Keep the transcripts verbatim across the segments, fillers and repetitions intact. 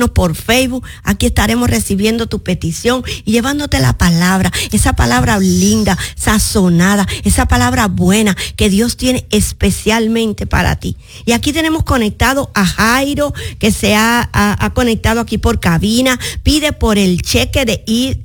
por Facebook. Aquí estaremos recibiendo tu petición y llevándote la palabra, esa palabra linda, sazonada, esa palabra buena que Dios tiene especialmente para ti. Y aquí tenemos conectado a Jairo, que se ha, ha, ha conectado aquí por cabina. Pide por el cheque de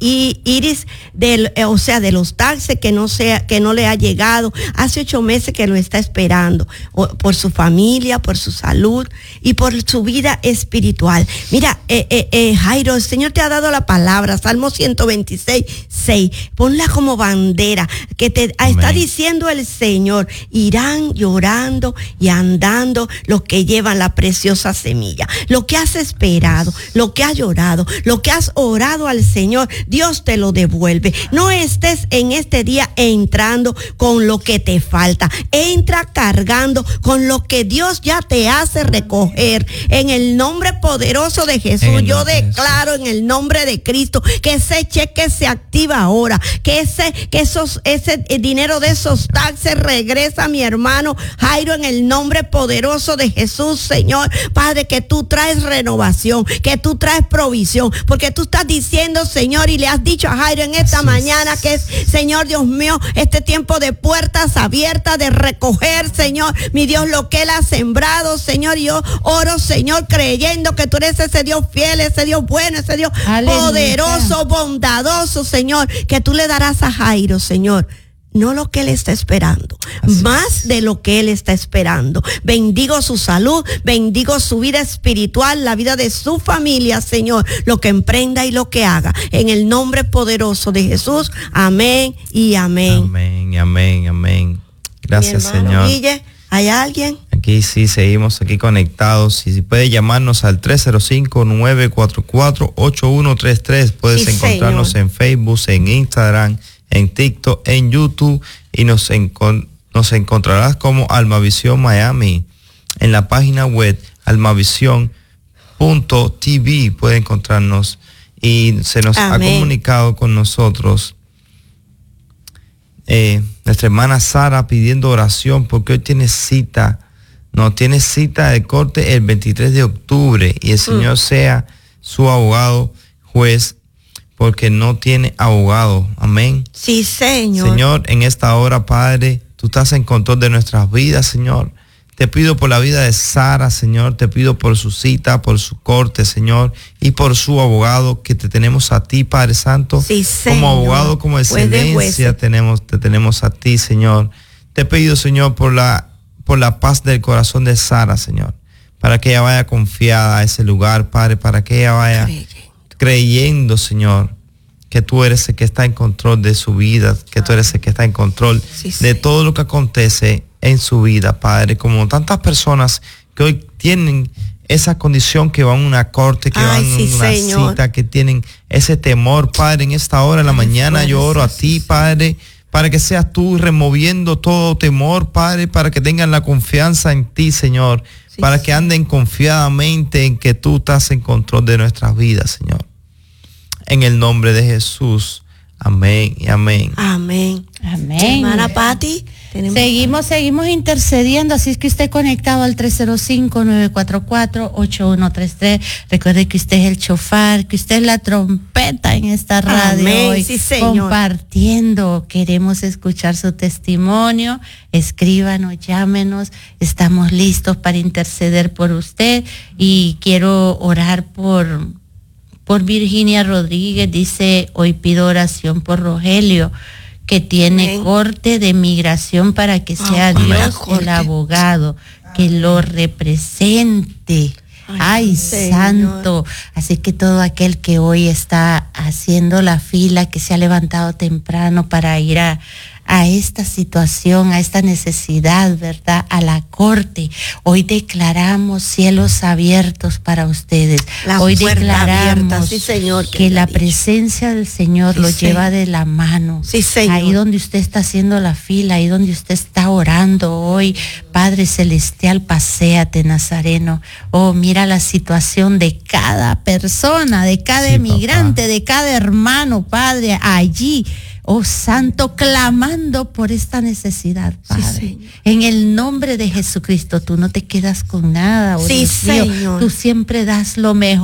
Iris, del, o sea, de los taxes que no sea, que no le ha llegado. Hace ocho meses que lo está esperando, por su familia, por su salud y por su vida espiritual. Mira, eh, eh, eh, Jairo, el Señor te ha dado la palabra, Salmo ciento veintiséis, seis. Ponla como bandera, que te Amén. Está diciendo el Señor: irán llorando y andando los que llevan la preciosa semilla. Lo que has esperado, lo que has llorado, lo que has orado al Señor, Dios te lo devuelve. No estés en este día entrando con lo que te falta. Entra cargando con lo que Dios ya te hace recoger. En el nombre poderoso de Jesús, yo declaro en el nombre de Cristo que ese cheque se activa ahora, que ese, que esos, ese dinero de esos taxes regresa a mi hermano Jairo, en el nombre poderoso de Jesús. Señor Padre, que tú traes renovación, que tú traes provisión, porque tú estás diciendo, Señor, y le has dicho a Jairo en esta Así mañana es. que es, Señor Dios mío, este tiempo de puertas abiertas, de recoger, Señor, mi Dios, lo que él ha sembrado, Señor. Yo oro, Señor, creyendo que tú eres ese Dios fiel, ese Dios bueno, ese Dios Aleluya. Poderoso, bondadoso, Señor, que tú le darás a Jairo, Señor, no lo que él está esperando, Así más es. de lo que él está esperando. Bendigo su salud, bendigo su vida espiritual, la vida de su familia, Señor, lo que emprenda y lo que haga. En el nombre poderoso de Jesús, amén y amén. Amén, amén, amén. Gracias, Mi hermano Señor. Guille, ¿hay alguien? Aquí sí, seguimos aquí conectados. Y si puede llamarnos al tres cero cinco, nueve cuatro cuatro, ocho uno tres tres. Puedes sí, encontrarnos señor. en Facebook, en Instagram, en TikTok, en YouTube, y nos, encon- nos encontrarás como Almavisión Miami. En la página web almavisión punto t v puede encontrarnos, y se nos Amén. ha comunicado con nosotros eh, nuestra hermana Sara pidiendo oración porque hoy tiene cita, no tiene cita de corte el veintitrés de octubre, y el Señor mm. sea su abogado, juez, porque no tiene abogado. Amén. Sí, Señor. Señor, en esta hora, Padre, tú estás en control de nuestras vidas, Señor. Te pido por la vida de Sara, Señor. Te pido por su cita, por su corte, Señor, y por su abogado, que te tenemos a ti, Padre Santo. Sí, Señor. Como abogado, como excelencia, tenemos, te tenemos a ti, Señor. Te pido, Señor, por la, por la paz del corazón de Sara, Señor, para que ella vaya confiada a ese lugar, Padre, para que ella vaya Creyendo, creyendo Señor, que tú eres el que está en control de su vida, que tú eres el que está en control sí, sí. de todo lo que acontece en su vida, Padre, como tantas personas que hoy tienen esa condición, que van a una corte, que Ay, van a sí, una Señor. cita, que tienen ese temor, Padre. En esta hora, en la Ay, mañana, yo oro a ti, Padre, para que seas tú removiendo todo temor, Padre, para que tengan la confianza en ti, Señor, sí, para sí. que anden confiadamente en que tú estás en control de nuestras vidas, Señor. En el nombre de Jesús. Amén y amén. Amén. Amén. Hermana Patti, seguimos, seguimos intercediendo, así es que usted conectado al tres cero cinco, nueve cuatro cuatro, ocho uno tres tres. Recuerde que usted es el chofar, que usted es la trompeta en esta radio. Amén, hoy, sí, Señor. Compartiendo. Queremos escuchar su testimonio. Escríbanos, llámenos. Estamos listos para interceder por usted, y quiero orar por Por Virginia Rodríguez. Dice: hoy pido oración por Rogelio, que tiene Amén. corte de migración, para que sea oh, Dios el abogado que Amén. lo represente. Ay, Ay santo. Así que todo aquel que hoy está haciendo la fila, que se ha levantado temprano para ir a a esta situación, a esta necesidad, ¿verdad? A la corte. Hoy declaramos cielos abiertos para ustedes. La Hoy declaramos abierta, sí, Señor, que, que la lleva. presencia del Señor sí, lo sí. lleva de la mano. Sí, Señor. Ahí donde usted está haciendo la fila, ahí donde usted está orando hoy, Padre Celestial, paséate, Nazareno. Oh, mira la situación de cada persona, de cada sí, emigrante, papá. de cada hermano, Padre, allí. Oh, Santo, clamando por esta necesidad, Padre. Sí, en el nombre de Jesucristo, tú no te quedas con nada. Oh, sí, Dios mío, Señor. Tú siempre das lo mejor.